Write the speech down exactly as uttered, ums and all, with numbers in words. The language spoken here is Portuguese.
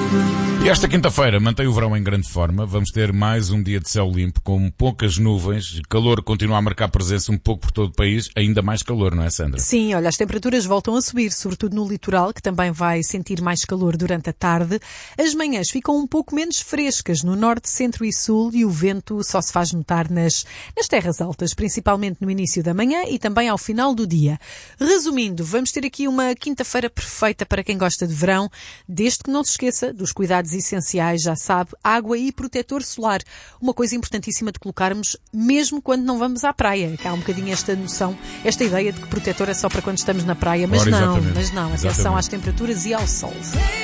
E esta quinta-feira mantém o verão em grande forma. Vamos ter mais um dia de céu limpo, com poucas nuvens. Calor continua a marcar presença um pouco por todo o país. Ainda mais calor, não é, Sandra? Sim, olha, as temperaturas voltam a subir, sobretudo no litoral, que também vai sentir mais calor durante a tarde. As manhãs ficam um pouco menos frescas no norte, centro e sul, e o vento só se faz notar nas, nas terras altas, principalmente no início da manhã e também ao final do dia. Resumindo, vamos ter aqui uma quinta-feira perfeita para quem gosta de verão, desde que não se esqueça dos cuidados essenciais, já sabe, água e protetor solar. Uma coisa importantíssima de colocarmos mesmo quando não vamos à praia. Que há um bocadinho esta noção, esta ideia de que protetor é só para quando estamos na praia, mas Ora, não, exatamente. mas não. Atenção Exatamente. às temperaturas e ao sol.